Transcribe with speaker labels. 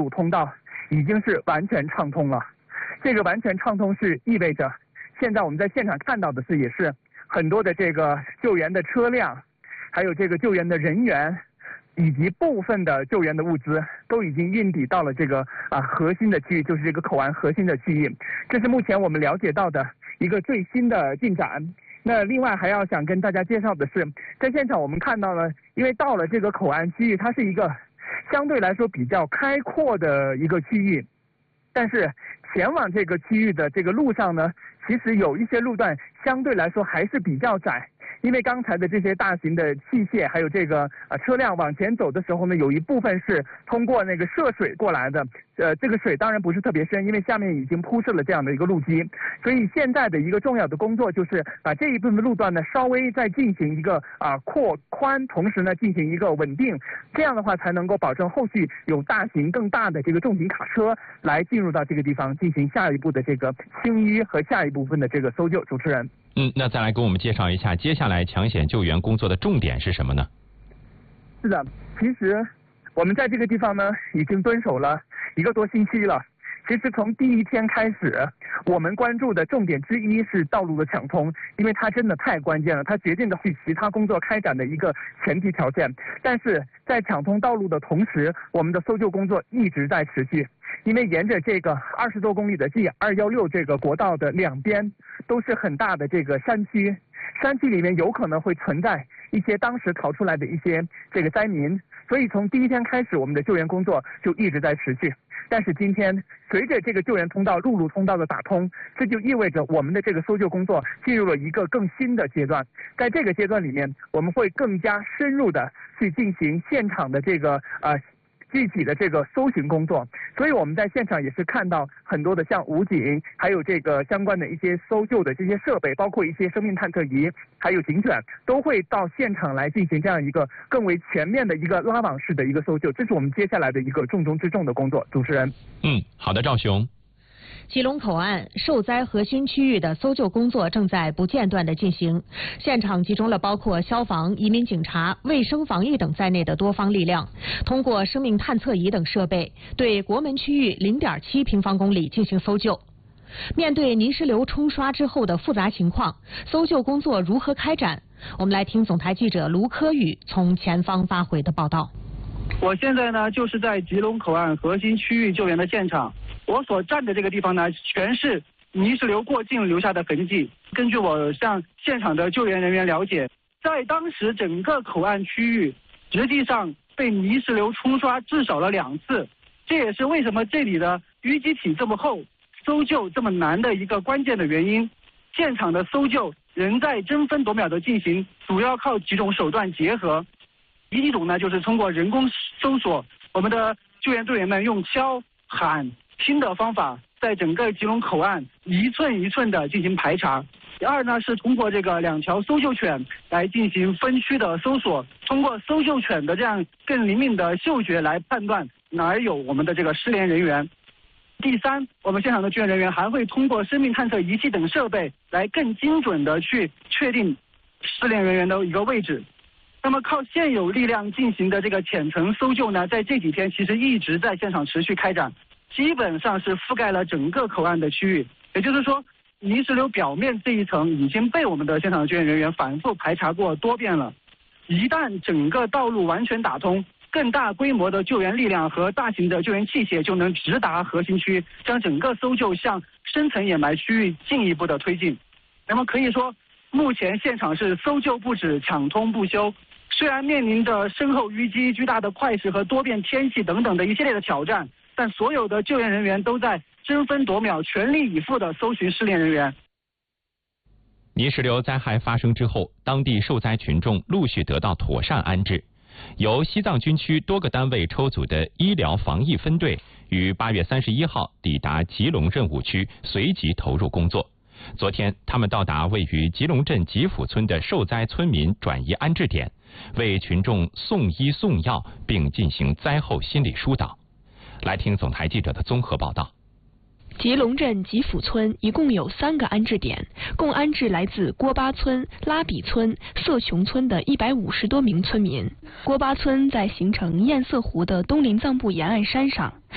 Speaker 1: 路通道已经是完全畅通了。这个完全畅通是意味着，现在我们在现场看到的是，也是很多的这个救援的车辆，还有这个救援的人员，以及部分的救援的物资都已经运抵到了这个核心的区域，就是这个口岸核心的区域。这是目前我们了解到的一个最新的进展。那另外还要想跟大家介绍的是，在现场我们看到了，因为到了这个口岸区域，它是一个相对来说比较开阔的一个区域，但是前往这个区域的这个路上呢，其实有一些路段相对来说还是比较窄。因为刚才的这些大型的器械还有这个车辆往前走的时候呢，有一部分是通过那个涉水过来的，这个水当然不是特别深，因为下面已经铺设了这样的一个路基，所以现在的一个重要的工作就是把这一部分路段呢稍微再进行一个扩宽，同时呢进行一个稳定，这样的话才能够保证后续有大型更大的这个重型卡车来进入到这个地方进行下一步的这个清淤和下一部分的这个搜救。主持人。
Speaker 2: 那再来给我们介绍一下接下来抢险救援工作的重点是什么呢？
Speaker 1: 是的，其实我们在这个地方呢已经蹲守了1个多星期了。其实从第一天开始，我们关注的重点之一是道路的抢通，因为它真的太关键了，它决定了其他工作开展的一个前提条件。但是在抢通道路的同时，我们的搜救工作一直在持续。因为沿着这个20多公里的 G216这个国道的两边都是很大的这个山区，山区里面有可能会存在一些当时逃出来的一些这个灾民，所以从第一天开始，我们的救援工作就一直在持续。但是今天随着这个救援通道、陆路通道的打通，这就意味着我们的这个搜救工作进入了一个更新的阶段。在这个阶段里面，我们会更加深入的去进行现场的这个具体的这个搜寻工作，所以我们在现场也是看到很多的像武警，还有这个相关的一些搜救的这些设备，包括一些生命探测仪，还有警犬，都会到现场来进行这样一个更为全面的一个拉网式的一个搜救，这是我们接下来的一个重中之重的工作。主持人。
Speaker 2: 好的，赵雄。
Speaker 3: 吉隆口岸受灾核心区域的搜救工作正在不间断地进行，现场集中了包括消防、移民警察、卫生防疫等在内的多方力量，通过生命探测仪等设备，对国门区域0.7平方公里进行搜救。面对泥石流冲刷之后的复杂情况，搜救工作如何开展？我们来听总台记者卢科宇从前方发回的报道。
Speaker 4: 我现在呢就是在吉隆口岸核心区域救援的现场，我所站的这个地方呢全是泥石流过境留下的痕迹。根据我向现场的救援人员了解，在当时整个口岸区域实际上被泥石流冲刷至少了2次，这也是为什么这里的淤积体这么厚，搜救这么难的一个关键的原因。现场的搜救仍在争分夺秒的进行，主要靠几种手段结合。第一种呢，就是通过人工搜索，我们的救援队员们用敲、喊、听的方法，在整个吉隆口岸一寸一寸的进行排查。第二呢，是通过这个2条搜救犬来进行分区的搜索，通过搜救犬的这样更灵敏的嗅觉来判断哪儿有我们的这个失联人员。第三，我们现场的救援人员还会通过生命探测仪器等设备来更精准的去确定失联人员的一个位置。那么靠现有力量进行的这个浅层搜救呢，在这几天其实一直在现场持续开展，基本上是覆盖了整个口岸的区域。也就是说，泥石流表面这一层已经被我们的现场救援人员反复排查过多遍了。一旦整个道路完全打通，更大规模的救援力量和大型的救援器械就能直达核心区，将整个搜救向深层掩埋区域进一步的推进。那么可以说，目前现场是搜救不止，抢通不休。虽然面临着深厚淤积、巨大的块石和多变天气等等的一系列的挑战，但所有的救援人员都在争分夺秒、全力以赴地搜寻失联人员。
Speaker 2: 泥石流灾害发生之后，当地受灾群众陆续得到妥善安置。由西藏军区多个单位抽组的医疗防疫分队于8月31号抵达吉隆任务区，随即投入工作。昨天，他们到达位于吉隆镇吉府村的受灾村民转移安置点，为群众送医送药，并进行灾后心理疏导。来听总台记者的综合报道。
Speaker 5: 吉隆镇吉府村一共有3个安置点，共安置来自郭巴村、拉比村、色琼村的150多名村民。郭巴村在形成堰塞湖的东林藏布沿岸山上，